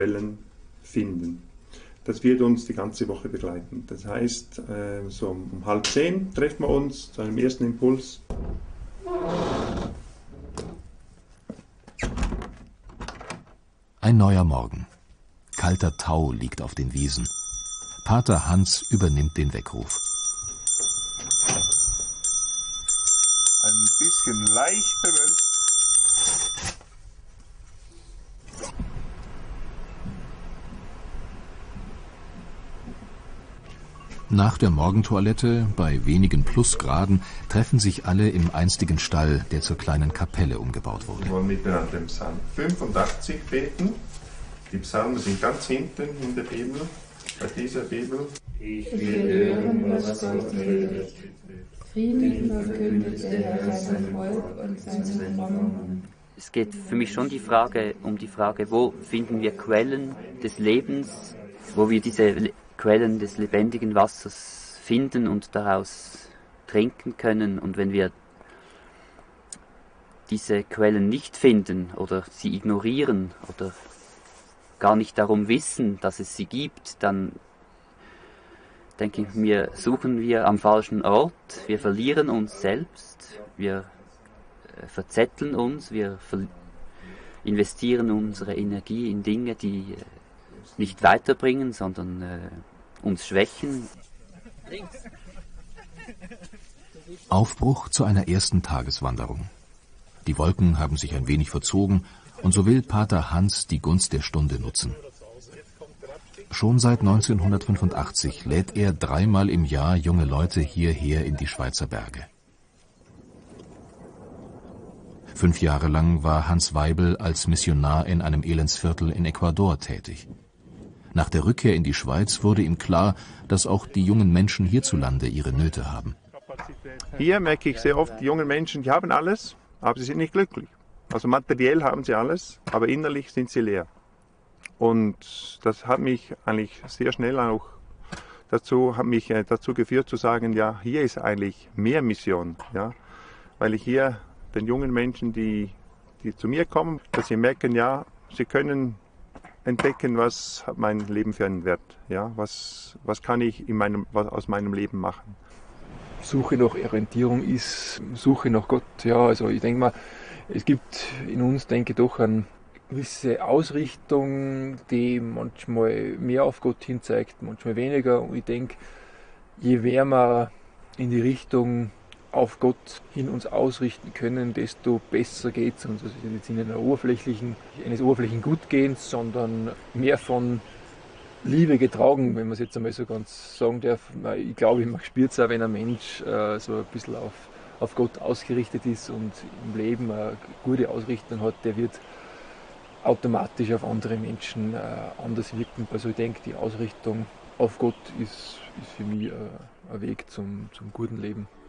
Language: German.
Quellen finden. Das wird uns die ganze Woche begleiten. Das heißt, so um 9:30 treffen wir uns zu einem ersten Impuls. Ein neuer Morgen. Kalter Tau liegt auf den Wiesen. Pater Hans übernimmt den Weckruf. Ein bisschen leicht bewölkt. Nach der Morgentoilette, bei wenigen Plusgraden, treffen sich alle im einstigen Stall, der zur kleinen Kapelle umgebaut wurde. Wir wollen miteinander den Psalm 85 beten. Die Psalmen sind ganz hinten in der Bibel, bei dieser Bibel. Ich will hören, was Gott redet. Frieden verkündet der Herr sein Volk und seinen Frommen. Es geht für mich schon um die Frage, wo finden wir Quellen des Lebens, wo wir diese Quellen des lebendigen Wassers finden und daraus trinken können. Und wenn wir diese Quellen nicht finden oder sie ignorieren oder gar nicht darum wissen, dass es sie gibt, dann denke ich mir, suchen wir am falschen Ort, wir verlieren uns selbst, wir verzetteln uns, wir investieren unsere Energie in Dinge, die nicht weiterbringen, sondern uns schwächen. Aufbruch zu einer ersten Tageswanderung. Die Wolken haben sich ein wenig verzogen und so will Pater Hans die Gunst der Stunde nutzen. Schon seit 1985 lädt er 3-mal im Jahr junge Leute hierher in die Schweizer Berge. 5 Jahre lang war Hans Weibel als Missionar in einem Elendsviertel in Ecuador tätig. Nach der Rückkehr in die Schweiz wurde ihm klar, dass auch die jungen Menschen hierzulande ihre Nöte haben. Hier merke ich sehr oft, die jungen Menschen, die haben alles, aber sie sind nicht glücklich. Also materiell haben sie alles, aber innerlich sind sie leer. Und das hat mich eigentlich sehr schnell auch dazu geführt zu sagen, ja, hier ist eigentlich mehr Mission, ja, weil ich hier den jungen Menschen, die zu mir kommen, dass sie merken, ja, sie können entdecken, was hat mein Leben für einen Wert, ja, was kann ich aus meinem Leben machen. Suche nach Orientierung ist Suche nach Gott, ja, also ich denke mal, es gibt in uns, denke ich, doch eine gewisse Ausrichtung, die manchmal mehr auf Gott hin zeigt, manchmal weniger, und ich denke, je mehr wir in die Richtung auf Gott hin uns ausrichten können, desto besser geht es uns. Also jetzt nicht eines oberflächlichen Gutgehens, sondern mehr von Liebe getragen, wenn man es jetzt einmal so ganz sagen darf. Ich glaube, man spürt es auch, wenn ein Mensch so ein bisschen auf Gott ausgerichtet ist und im Leben eine gute Ausrichtung hat, der wird automatisch auf andere Menschen anders wirken. Also ich denke, die Ausrichtung auf Gott ist für mich ein Weg zum guten Leben.